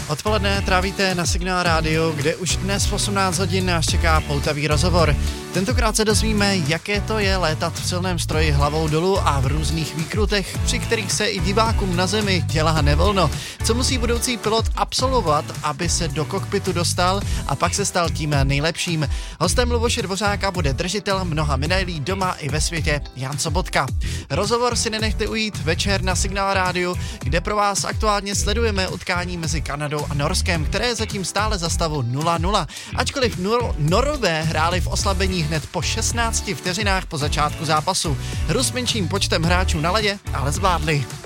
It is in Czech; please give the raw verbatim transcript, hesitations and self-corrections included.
Odpoledne trávíte na Signál rádiu, kde už dnes v osmnáct hodin nás čeká poutavý rozhovor. Tentokrát se dozvíme, jaké to je létat v silném stroji hlavou dolů a v různých výkrutech, při kterých se i divákům na zemi dělá nevolno. Co musí budoucí pilot absolvovat, aby se do kokpitu dostal a pak se stal tím nejlepším. Hostem Luboše Dvořáka bude držitel mnoha medailí doma i ve světě Jan Sobotka. Rozhovor si nenechte ujít večer na Signál rádiu, kde pro vás aktuálně sledujeme utkání mezi Kanadou a Norskem, které je zatím stále za stavu nula nula. Ačkoliv Nor- Norové hráli v oslabení hned po šestnácti vteřinách po začátku zápasu. Hru s menším počtem hráčů na ledě ale zvládli.